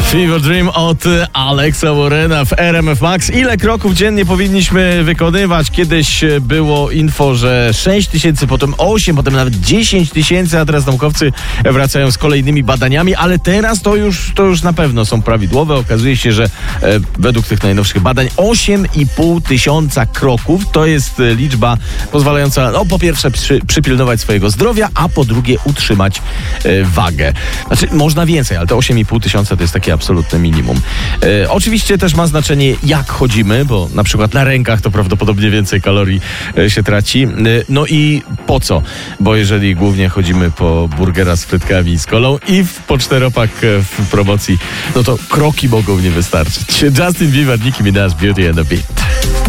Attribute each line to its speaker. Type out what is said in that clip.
Speaker 1: Fever Dream od Alexa Warrena w RMF Max. Ile kroków dziennie powinniśmy wykonywać? Kiedyś było info, że 6 tysięcy, potem 8, potem nawet 10 tysięcy, a teraz naukowcy wracają z kolejnymi badaniami, ale teraz to już na pewno są prawidłowe. Okazuje się, że według tych najnowszych badań 8,5 tysiąca kroków to jest liczba pozwalająca, po pierwsze przypilnować swojego zdrowia, a po drugie utrzymać wagę. Znaczy, można więcej, ale te 8,5 tysiąca to jest takie absolutne minimum. Oczywiście też ma znaczenie, jak chodzimy, bo na przykład na rękach to prawdopodobnie więcej kalorii się traci. No i po co? Bo jeżeli głównie chodzimy po burgera z frytkami i z kolą i po 4-pak w promocji, no to kroki mogą nie wystarczyć. Justin Bieber, Nicki Minaj, Beauty and the Beat.